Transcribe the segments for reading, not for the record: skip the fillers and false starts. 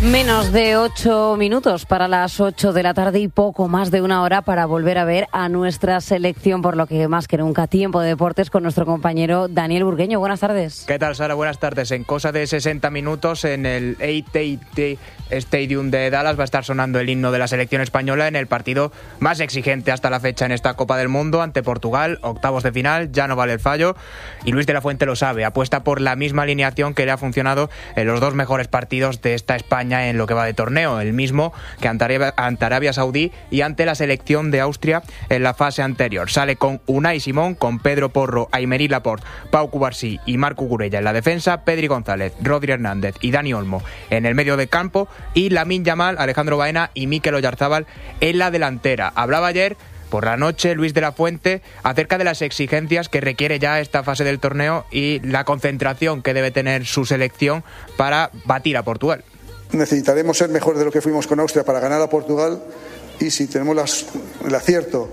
Menos de 8 minutos para las 8 de la tarde y poco más de una hora para volver a ver a nuestra selección, por lo que más que nunca tiempo de deportes con nuestro compañero Daniel Burgueño. Buenas tardes. ¿Qué tal, Sara? Buenas tardes. En cosa de 60 minutos en el AT&T Stadium de Dallas va a estar sonando el himno de la selección española en el partido más exigente hasta la fecha en esta Copa del Mundo ante Portugal, octavos de final, ya no vale el fallo y Luis de la Fuente lo sabe, apuesta por la misma alineación que le ha funcionado en los dos mejores partidos de esta España en lo que va de torneo, el mismo que ante Arabia Saudí y ante la selección de Austria en la fase anterior. Sale con Unai Simón, con Pedro Porro, Aymeric Laporte, Pau Cubarsí y Marc Cucurella en la defensa, Pedri González, Rodri Hernández y Dani Olmo en el medio de campo y Lamine Yamal, Alejandro Baena y Mikel Oyarzabal en la delantera. Hablaba ayer por la noche Luis de la Fuente acerca de las exigencias que requiere ya esta fase del torneo y la concentración que debe tener su selección para batir a Portugal. Necesitaremos ser mejores de lo que fuimos con Austria para ganar a Portugal, y si tenemos el acierto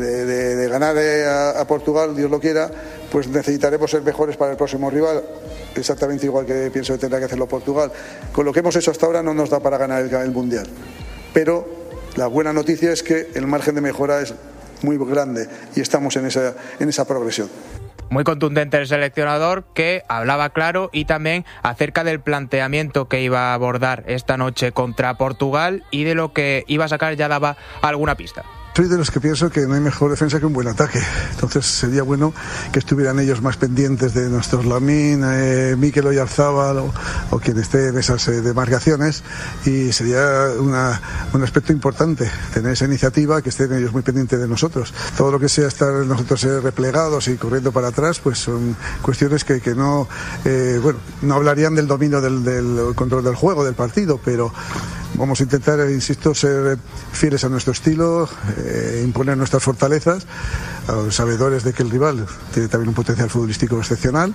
de ganar a Portugal, Dios lo quiera, pues necesitaremos ser mejores para el próximo rival, exactamente igual que pienso que tendrá que hacerlo Portugal. Con lo que hemos hecho hasta ahora no nos da para ganar el Mundial, pero la buena noticia es que el margen de mejora es muy grande y estamos en esa progresión. Muy contundente el seleccionador, que hablaba claro y también acerca del planteamiento que iba a abordar esta noche contra Portugal y de lo que iba a sacar ya daba alguna pista. Soy de los que pienso que no hay mejor defensa que un buen ataque, entonces sería bueno que estuvieran ellos más pendientes de nuestros Lamine, Mikel Oyarzabal o quien esté en esas demarcaciones, y sería un aspecto importante tener esa iniciativa, que estén ellos muy pendientes de nosotros. Todo lo que sea estar nosotros replegados y corriendo para atrás, pues son cuestiones que no hablarían del dominio del control del juego, del partido, pero vamos a intentar, insisto, ser fieles a nuestro estilo, imponer nuestras fortalezas, a los sabedores de que el rival tiene también un potencial futbolístico excepcional,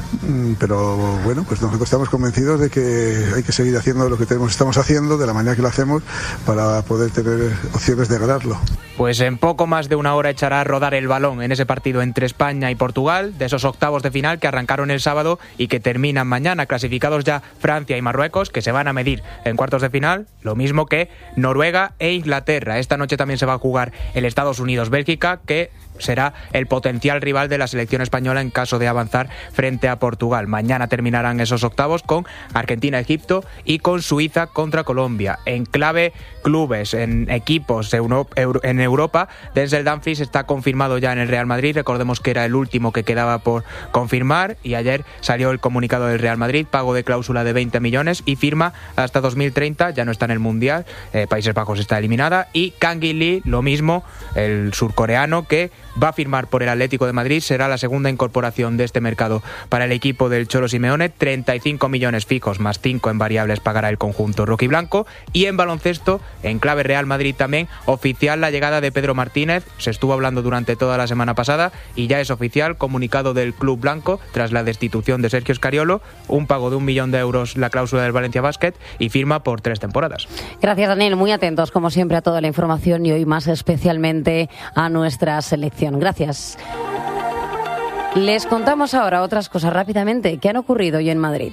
pero bueno, pues nosotros estamos convencidos de que hay que seguir haciendo lo que estamos haciendo, de la manera que lo hacemos, para poder tener opciones de ganarlo. Pues en poco más de una hora echará a rodar el balón en ese partido entre España y Portugal, de esos octavos de final que arrancaron el sábado y que terminan mañana, clasificados ya Francia y Marruecos, que se van a medir en cuartos de final, lo mismo que Noruega e Inglaterra. Esta noche también se va a jugar el Estados Unidos-Bélgica, que será el potencial rival de la selección española en caso de avanzar frente a Portugal. Mañana terminarán esos octavos con Argentina-Egipto y con Suiza contra Colombia. En clave clubes, en equipos en Europa, Denzel Dumfries está confirmado ya en el Real Madrid. Recordemos que era el último que quedaba por confirmar y ayer salió el comunicado del Real Madrid, pago de cláusula de 20 millones y firma hasta 2030, ya no está en el Mundial, Países Bajos está eliminada, y Kang In Lee, lo mismo, el surcoreano, que va a firmar por el Atlético de Madrid, será la segunda incorporación de este mercado para el equipo del Cholo Simeone. 35 millones fijos más 5 en variables pagará el conjunto rojiblanco. Y en baloncesto, en clave Real Madrid también, oficial la llegada de Pedro Martínez, se estuvo hablando durante toda la semana pasada y ya es oficial, comunicado del club blanco tras la destitución de Sergio Scariolo, un pago de 1 millón de euros la cláusula del Valencia Basket y firma por 3 temporadas. Gracias, Daniel, muy atentos como siempre a toda la información y hoy más especialmente a nuestra selección. Gracias. Les contamos ahora otras cosas rápidamente que han ocurrido hoy en Madrid.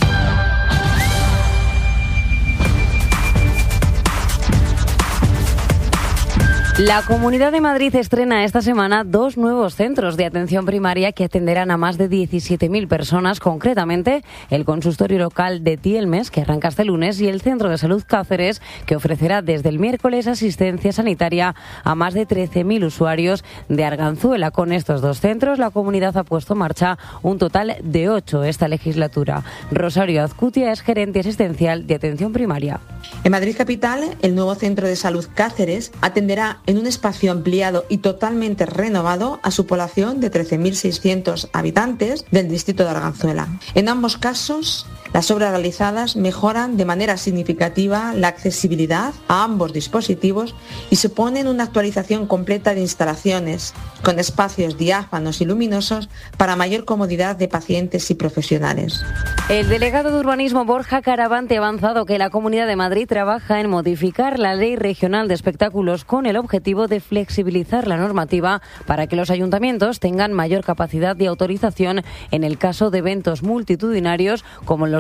La Comunidad de Madrid estrena esta semana 2 nuevos centros de atención primaria que atenderán a más de 17.000 personas, concretamente el consultorio local de Tielmes, que arranca este lunes, y el Centro de Salud Cáceres, que ofrecerá desde el miércoles asistencia sanitaria a más de 13.000 usuarios de Arganzuela. Con estos 2 centros, la comunidad ha puesto en marcha un total de 8 esta legislatura. Rosario Azcutia es gerente asistencial de atención primaria. En Madrid capital, el nuevo Centro de Salud Cáceres atenderá en un espacio ampliado y totalmente renovado a su población de 13.600 habitantes del distrito de Arganzuela. En ambos casos, las obras realizadas mejoran de manera significativa la accesibilidad a ambos dispositivos y suponen una actualización completa de instalaciones, con espacios diáfanos y luminosos para mayor comodidad de pacientes y profesionales. El delegado de Urbanismo Borja Caravante ha avanzado que la Comunidad de Madrid trabaja en modificar la Ley Regional de Espectáculos con el objetivo de flexibilizar la normativa para que los ayuntamientos tengan mayor capacidad de autorización en el caso de eventos multitudinarios como los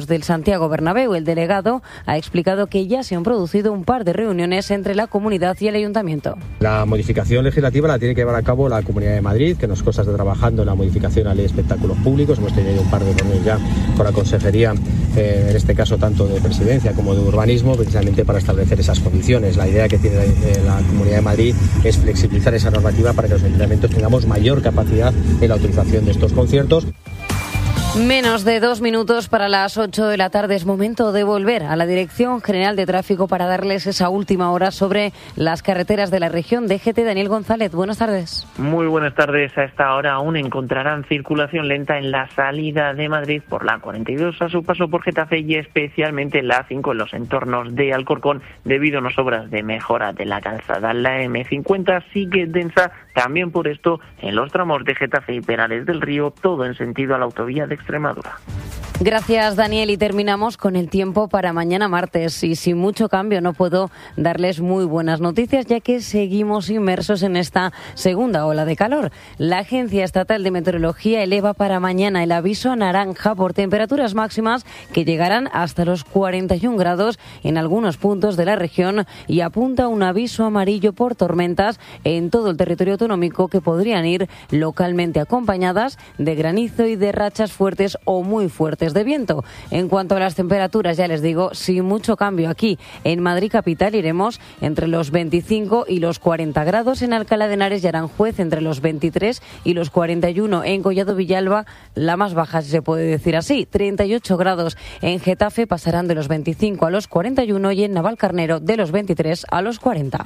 estadios del Santiago Bernabéu. El delegado ha explicado que ya se han producido un par de reuniones entre la comunidad y el ayuntamiento. La modificación legislativa la tiene que llevar a cabo la Comunidad de Madrid, que nos consta está trabajando en la modificación a la ley de espectáculos públicos. Hemos tenido un par de reuniones ya con la consejería, en este caso tanto de presidencia como de urbanismo, precisamente para establecer esas condiciones. La idea que tiene la Comunidad de Madrid es flexibilizar esa normativa para que los ayuntamientos tengamos mayor capacidad en la autorización de estos conciertos. Menos de 2 minutos para las 8 de la tarde. Es momento de volver a la Dirección General de Tráfico para darles esa última hora sobre las carreteras de la región. DGT, Daniel González, buenas tardes. Muy buenas tardes. A esta hora aún encontrarán circulación lenta en la salida de Madrid por la 42 a su paso por Getafe y especialmente en la A5 en los entornos de Alcorcón debido a unas obras de mejora de la calzada. La M50 sigue densa también por esto en los tramos de Getafe y Perales del Río, todo en sentido a la autovía de Extremadura. Gracias, Daniel, y terminamos con el tiempo para mañana martes. Y sin mucho cambio no puedo darles muy buenas noticias, ya que seguimos inmersos en esta segunda ola de calor. La Agencia Estatal de Meteorología eleva para mañana el aviso naranja por temperaturas máximas que llegarán hasta los 41 grados en algunos puntos de la región y apunta un aviso amarillo por tormentas en todo el territorio autonómico que podrían ir localmente acompañadas de granizo y de rachas fuertes o muy fuertes de viento. En cuanto a las temperaturas, ya les digo, sin mucho cambio aquí. En Madrid capital iremos entre los 25 y los 40 grados, en Alcalá de Henares y Aranjuez entre los 23 y los 41, en Collado Villalba la más baja, si se puede decir así, 38 grados. En Getafe pasarán de los 25 a los 41 y en Navalcarnero de los 23 a los 40.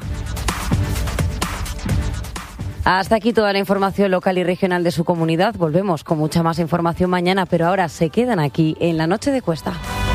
Hasta aquí toda la información local y regional de su comunidad. Volvemos con mucha más información mañana, pero ahora se quedan aquí en La Noche de Cuesta.